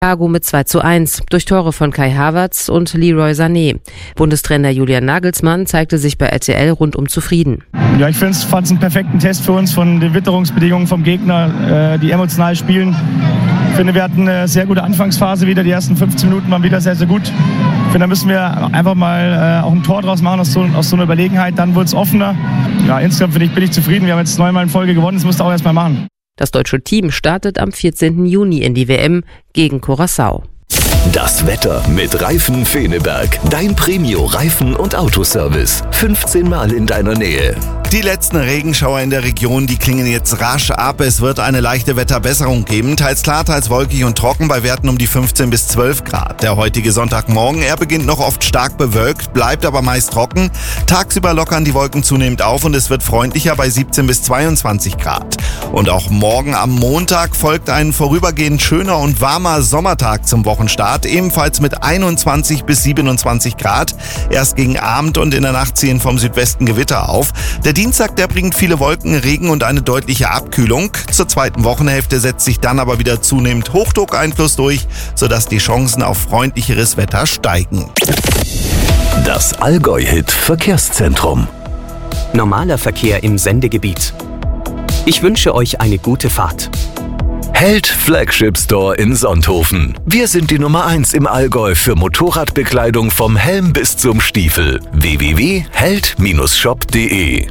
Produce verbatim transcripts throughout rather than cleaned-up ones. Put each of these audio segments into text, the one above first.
Chicago mit zwei zu eins durch Tore von Kai Havertz und Leroy Sané. Bundestrainer Julian Nagelsmann zeigte sich bei R T L rundum zufrieden. Ja, ich fand es einen perfekten Test für uns von den Witterungsbedingungen vom Gegner, äh, die emotional spielen. Ich finde, wir hatten eine sehr gute Anfangsphase wieder. Die ersten fünfzehn Minuten waren wieder sehr, sehr gut. Ich finde, da müssen wir einfach mal äh, auch ein Tor draus machen aus so, aus so einer Überlegenheit. Dann wird es offener. Ja, insgesamt bin ich, bin ich zufrieden. Wir haben jetzt neunmal in Folge gewonnen. Das musst du auch erst mal machen. Das deutsche Team startet am vierzehnten Juni in die W M gegen Curaçao. Das Wetter mit Reifen Feneberg. Dein Premio-Reifen- und Autoservice. fünfzehn Mal in deiner Nähe. Die letzten Regenschauer in der Region, die klingen jetzt rasch ab. Es wird eine leichte Wetterbesserung geben. Teils klar, teils wolkig und trocken bei Werten um die fünfzehn bis zwölf Grad. Der heutige Sonntagmorgen, er beginnt noch oft stark bewölkt, bleibt aber meist trocken. Tagsüber lockern die Wolken zunehmend auf und es wird freundlicher bei siebzehn bis zweiundzwanzig Grad. Und auch morgen am Montag folgt ein vorübergehend schöner und warmer Sommertag zum Wochenstart. Ebenfalls mit einundzwanzig bis siebenundzwanzig Grad. Erst gegen Abend und in der Nacht ziehen vom Südwesten Gewitter auf. Der Dienstag, der bringt viele Wolken, Regen und eine deutliche Abkühlung. Zur zweiten Wochenhälfte setzt sich dann aber wieder zunehmend Hochdruckeinfluss durch, sodass die Chancen auf freundlicheres Wetter steigen. Das Allgäu-Hit Verkehrszentrum. Normaler Verkehr im Sendegebiet. Ich wünsche euch eine gute Fahrt. Held Flagship Store in Sonthofen. Wir sind die Nummer eins im Allgäu für Motorradbekleidung vom Helm bis zum Stiefel. w w w punkt held Bindestrich shop punkt de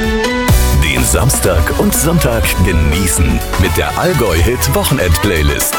Den Samstag und Sonntag genießen mit der Allgäu-Hit Wochenend-Playlist.